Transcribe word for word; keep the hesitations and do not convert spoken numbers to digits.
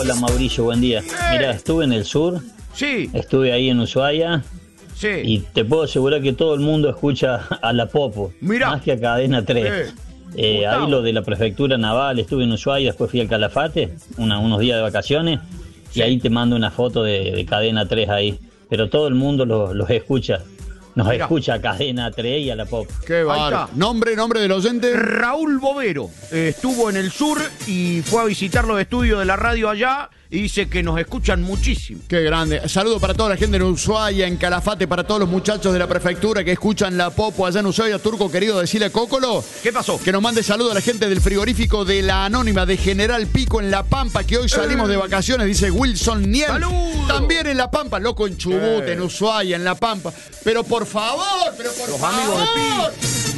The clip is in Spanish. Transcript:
Hola Mauricio, buen día. Mira, estuve en el sur, Sí, estuve ahí en Ushuaia sí. y te puedo asegurar que todo el mundo escucha a la Popo, Mirá. más que a Cadena tres. Eh, Eh, Gustavo. ahí lo de la prefectura naval, estuve en Ushuaia, después fui al Calafate, una- unos días de vacaciones, Sí. y ahí te mando una foto de, de Cadena tres ahí. Pero todo el mundo los, los escucha, nos Mirá. escucha a Cadena tres y a la Popo. Qué bárbaro. está. Nombre, nombre del oyente. Raúl Bovero eh, estuvo en el sur y fue a visitar los estudios de la radio allá y dice que nos escuchan muchísimo. Qué grande. Saludo para toda la gente en Ushuaia, en Calafate, para todos los muchachos de la prefectura que escuchan la Popo allá en Ushuaia. Turco, querido, decirle a Cócolo ¿Qué pasó? que nos mande saludo a la gente del frigorífico de La Anónima de General Pico en La Pampa, que hoy salimos de vacaciones, dice Wilson Niel. ¡Saludo! También en La Pampa, loco, en Chubut, Eh. en Ushuaia, en La Pampa. Pero por favor, pero por Los favor. amigos de Pi.